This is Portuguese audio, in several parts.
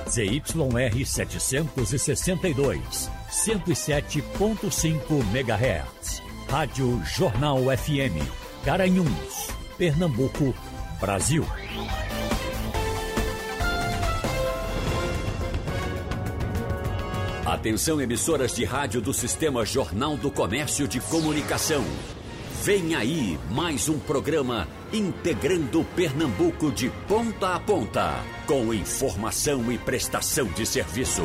ZYR 762, 107.5 MHz. Rádio Jornal FM, Garanhuns, Pernambuco, Brasil. Atenção, emissoras de rádio do Sistema Jornal do Comércio de Comunicação. Vem aí mais um programa integrando Pernambuco de ponta a ponta, com informação e prestação de serviço.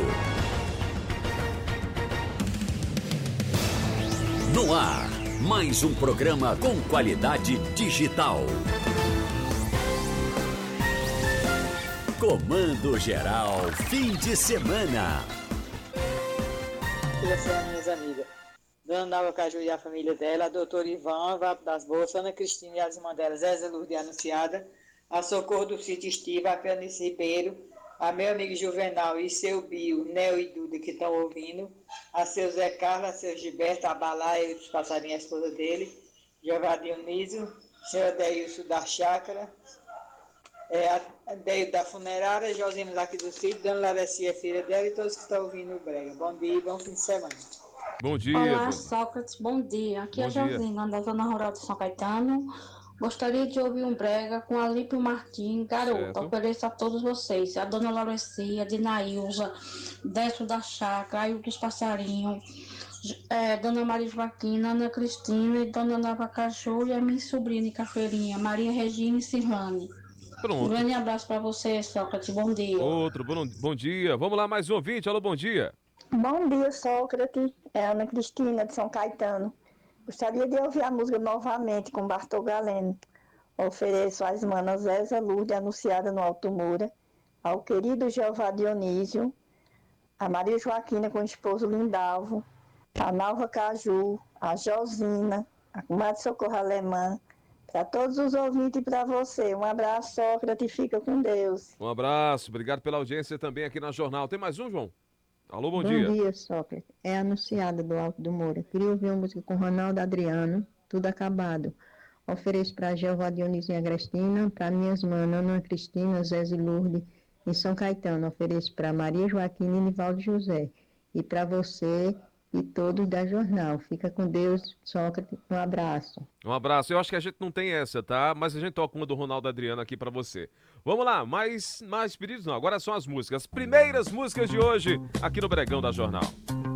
No ar, mais um programa com qualidade digital. Comando Geral, fim de semana. Minhas amigas, Dona Nova Caju e a família dela, a doutora Ivan, Vapo das Bolsas, Ana Cristina e as irmãs dela, Zézia Lourdes Anunciada, a Socorro do Sítio Estiva, a Pianice Ribeiro, a meu amigo Juvenal e seu Bio, Nel e Duda que estão ouvindo, a seu Zé Carlos, a seu Gilberto, a Balá e os passarinhos, a esposa dele, Jeová Dionísio, seu Adeilson da Chácara, a Deio da Funerária, Josino aqui do sítio, Dona Larecia, filha dela, e todos que estão ouvindo o Brega. Bom dia e bom fim de semana. Bom dia. Olá, Sócrates, bom dia. Aqui é a Josina, da Zona Rural de São Caetano. Gostaria de ouvir um Brega com a Alípio Martins, garota. Ofereço a todos vocês. A Dona Larecia, Dinailza, Décio da Chácara, Ailton dos Passarinhos, Dona Maria Joaquina, Ana Cristina e Dona Nova Caju e a minha sobrinha e cafeirinha, Maria Regina e Cirlane. Pronto. Um grande abraço para você, Sócrates. Bom dia. Outro, bom dia. Vamos lá, mais um ouvinte. Alô, bom dia. Bom dia, Sócrates. É Ana Cristina, de São Caetano. Gostaria de ouvir a música novamente com Bartol Galeno. Ofereço às irmãs Zézia Lourdes, Anunciada no Alto Moura, ao querido Jeová Dionísio, a Maria Joaquina com o esposo Lindalvo, a Nalva Caju, a Josina, a comadre Socorro Alemã, para todos os ouvintes e para você. Um abraço, Sócrates, fica com Deus. Um abraço, obrigado pela audiência também aqui na Jornal. Tem mais um, João? Alô, bom dia. Bom dia, Sócrates. É Anunciada do Alto do Moura. Queria ouvir uma música com Ronaldo Adriano, Tudo Acabado. Ofereço para Jeová Dionísio e Agrestina, para minhas irmãs Ana Cristina, Zézia Lourdes, em São Caetano. Ofereço para Maria Joaquina e Nivaldo José. E para você e todos da Jornal. Fica com Deus, Sócrates. Um abraço. Um abraço. Eu acho que a gente não tem essa, tá? Mas a gente toca uma do Ronaldo Adriano aqui pra você. Vamos lá, mais pedidos não. Agora são as músicas. As primeiras músicas de hoje aqui no Bregão da Jornal.